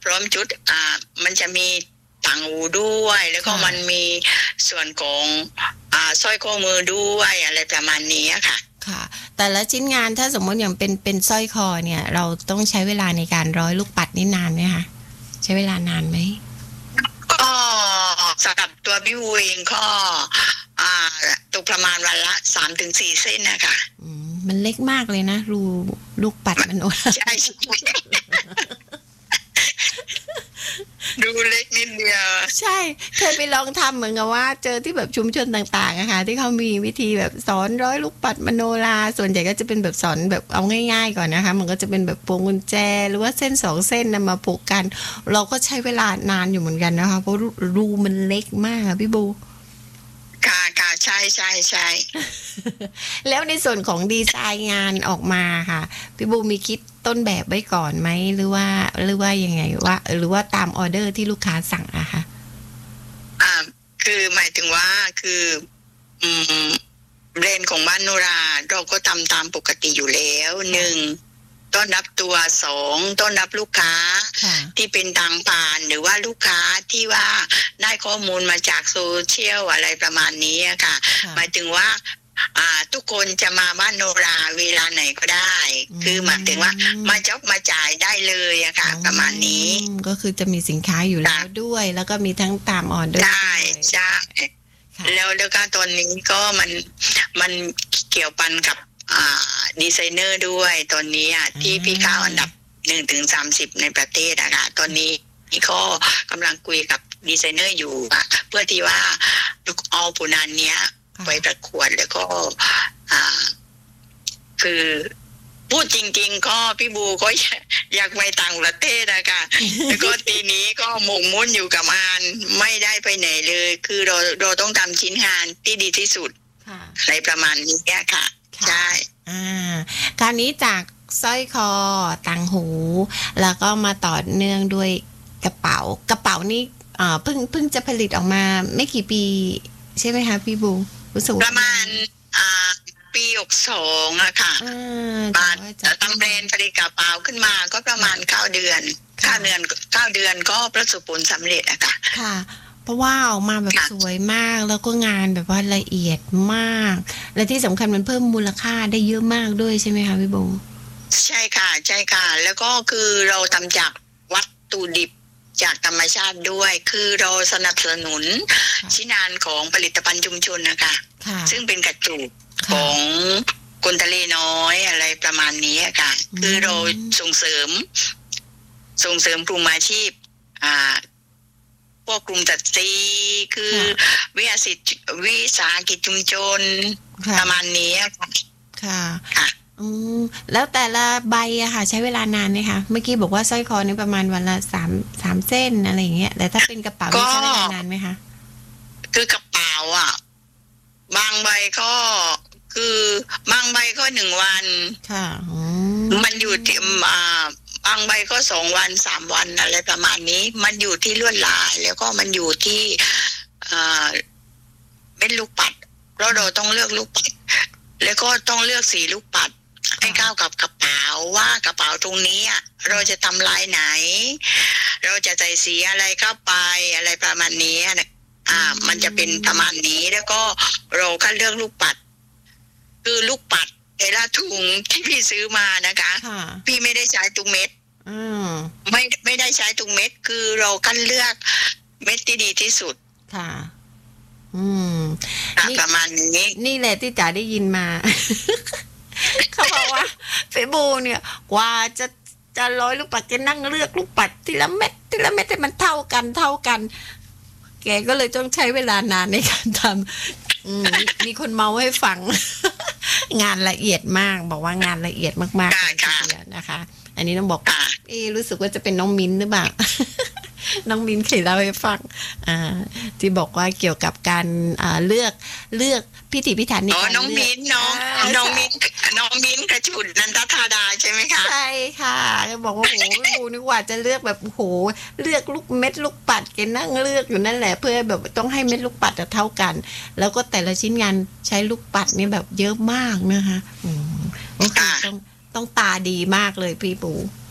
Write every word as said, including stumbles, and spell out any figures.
พร้อมชุดอ่ามันจะมีต่างหูด้วยแล้วก็มันมีส่วนของอ่าสร้อยข้อมือด้วยอะไรประมาณนี้ค่ะค่ะแต่ละชิ้นงานถ้าสมมติอย่างเป็นเป็นสร้อยคอเนี่ยเราต้องใช้เวลาในการร้อยลูกปัดนี่นานไหมคะใช้เวลานานไหมก็สำหรับตัวพี่วูเองก็อ่าตกประมาณวันละสามถึงสี่เส้นนะคะอืมมันเล็กมากเลยนะรูลูกปัดมันโอ้ใช่ใช่ดูเล็กนิดเดียวใช่เคยไปลองทำเหมือนกับว่าเจอที่แบบชุมชนต่างๆอะค่ะที่เขามีวิธีแบบสอนร้อยลูกปัดมโนราส่วนใหญ่ก็จะเป็นแบบสอนแบบเอาง่ายๆก่อนนะคะมันก็จะเป็นแบบพวงกุญแจหรือว่าเส้นสองเส้นนำมาผูกกันเราก็ใช้เวลานานอยู่เหมือนกันนะคะเพราะรูมันเล็กมากค่ะพี่บูค่ะค่ะใช่ใช่ใช่แล้วในส่วนของดีไซน์งานออกมาค่ะพี่บูมีคิดต้นแบบไว้ก่อนไหมหรือว่าหรือว่ายังไงว่าหรือว่าตามออเดอร์ที่ลูกค้าสั่งอะค่ะอ่าคือหมายถึงว่าคืออืมแบรนด์ของบ้านโนราเราก็ทำตามปกติอยู่แล้วหนึ่งต้อนรับตัวสองต้อนรับลูกค้าที่เป็นทางผ่านหรือว่าลูกค้าที่ว่าได้ข้อมูลมาจากโซเชียลอะไรประมาณนี้ค่ะหมายถึงว่าอ่าทุกคนจะมาบ้านโนราเวลาไหนก็ได้คือหมายถึงว่ามาจ็อบมาจ่ายได้เลยอะค่ะประมาณนี้ก็คือจะมีสินค้าอยู่แล้วด้วยแล้วก็มีทั้งตามออเดอร์ใช่ใช่แล้วแล้วก็ตอนนี้ก็มันมันเกี่ยวพันกับอ่าดีไซเนอร์ด้วยตอนนี้อ่ะที่พี่ข้าวอันดับหนึ่งถึงสามสิบในประเทศอะค่ะตอนนี้นี่ก็กำลังคุยกับดีไซเนอร์อยู่เพื่อที่ว่าเอาผลงานเนี้ยไปประกวดแล้วก็อ่าคือพูดจริงๆก็พี่บูก็อยากไปต่างประเทศนะคะแล้วก็ทีนี้ก็หมกมุ่นอยู่กับงานไม่ได้ไปไหนเลยคือเราเราต้องทำชิ้นงานที่ดีที่สุดในประมาณนี้ค่ะใช่อ่าการนี้จากสร้อยคอต่างหูแล้วก็มาต่อเนื่องด้วยกระเป๋ากระเป๋านี้อ่าเพิ่งเพิ่งจะผลิตออกมาไม่กี่ปีใช่ไหมคะพี่บูรู้สึกประมาณอ่าปีหกสองอะค่ะมาตั้งแบรนด์ผลิตกระเป๋าขึ้นมาก็ประมาณเก้าเดือนเก้าเดือนเก้าเดือนก็ประสบผลสำเร็จอะค่ะค่ะเพราะว่าออกมาแบบสวยมากแล้วก็งานแบบว่าละเอียดมากและที่สำคัญมันเพิ่มมูลค่าได้เยอะมากด้วยใช่ไหมคะพี่บงใช่ค่ะใช่ค่ะแล้วก็คือเราทำจากวัตถุดิบจากธรรมชาติด้วยคือเราสนับสนุนชิ้นงานของผลิตภัณฑ์ชุมชนนะคะซึ่งเป็นกระจุกของคนทะเลน้อยอะไรประมาณนี้ค่ะคือเราส่งเสริมส่งเสริมกลุ่มอาชีพอ่าพวกกลุ่มจัดซีคือวิสาหกิจวิสาหกิจชุมชนประมาณนี้ค่ะค่ะค่ะอืมแล้วแต่ละใบอะค่ะใช้เวลานานไหมคะเมื่อกี้บอกว่าสร้อยคอนี่ประมาณวันละสามสามเส้นอะไรอย่างเงี้ยแต่ถ้าเป็นกระเป๋าใช้เวลานานไหมคะคือกระเป๋าอ่ะบางใบก็คือบางใบก็หนึ่งวันค่ะมันอยู่ที่อ่าบางใบก็สองวันสามวันอะไรประมาณนี้มันอยู่ที่ลวดลายแล้วก็มันอยู่ที่อ่าเม็ดลูกปัดเพราะเราต้องเลือกลูกปัดแล้วก็ต้องเลือกสีลูกปัดให้เข้ากับกระเป๋าว่ากระเป๋าตรงนี้เราจะทำลายไหนเราจะใส่สีอะไรเข้าไปอะไรประมาณนี้อ่ามันจะเป็นประมาณนี้แล้วก็เราก็เลือกลูกปัดคือลูกปัดแต่ละถุงที่พี่ซื้อมานะคะพี่ไม่ได้ใช้ทุกเม็ดไม่ไม่ได้ใช้ทุกเม็ดคือเราคัดเลือกเม็ดที่ดีที่สุดค่ะอืมประมาณนี้นี่แหละที่จ๋าได้ยินมาเขาบอกว่าเฟบูเนี่ยกว่าจะจะร้อยลูกปัดจะนั่งเลือกลูกปัดทีละเม็ดทีละเม็ดให้มันเท่ากันเท่ากันแกก็เลยต้องใช้เวลานานในการทำมีคนเมาให้ฟังงานละเอียดมากบอกว่างานละเอียดมากๆทีเดียวนะคะอันนี้ต้องบอกเอ๊รู้สึกว่าจะเป็นน้องมิ้นหรือเปล่าน้องมิ้นเคยเล่าให้ฟังอ่าที่บอกว่าเกี่ยวกับการอ่าเลือกเลือกพิถีพิถันในการเลือกน้องมิ้นน้องน้องมิ้นน้องมิ้นกระจุดนันทธาดาใช่ไหมคะใช่ค่ะก็บอกว่าโหบูนึกว่าจะเลือกแบบโหเลือกลูกเม็ดลูกปัดแกนั่งเลือกอยู่นั่นแหละเพื่อแบบต้องให้เม็ดลูกปัดเท่ากันแล้วก็แต่ละชิ้นงานใช้ลูกปัดนี่แบบเยอะมากนะคะอืมก็คือต้องต้องตาดีมากเลยพี่ปู